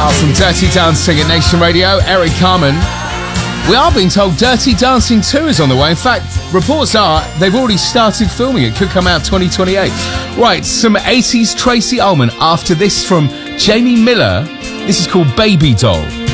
From Dirty Dancing at Nation Radio, Eric Carmen. We are being told Dirty Dancing 2 is on the way. In fact, reports are they've already started filming. It could come out 2028. Right, some 80s Tracy Ullman after this from Jamie Miller. This is called Baby Doll.